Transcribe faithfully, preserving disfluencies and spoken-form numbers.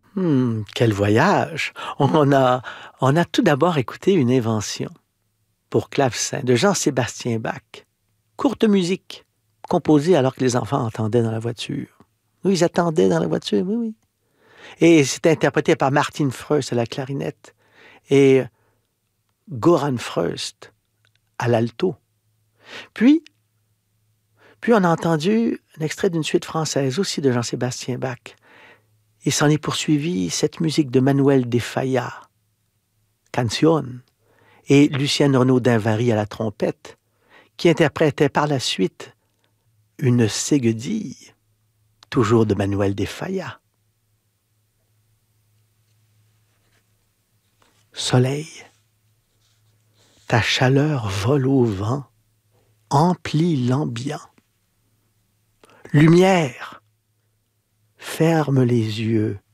Hmm, quel voyage! On a, on a tout d'abord écouté une invention pour clavecin de Jean-Sébastien Bach. Courte musique, composée alors que les enfants entendaient dans la voiture. Oui, ils attendaient dans la voiture, oui, oui. Et c'était interprété par Martin Freust à la clarinette et Goran Freust à l'alto. Puis, puis on a entendu un extrait d'une suite française aussi de Jean-Sébastien Bach. Et s'en est poursuivi cette musique de Manuel de Falla, Canción, et Lucienne Renaud d'Invary à la trompette, qui interprétait par la suite une ségudille, toujours de Manuel de Falla. Soleil, ta chaleur vole au vent, emplit l'ambiant. Lumière, ferme les yeux,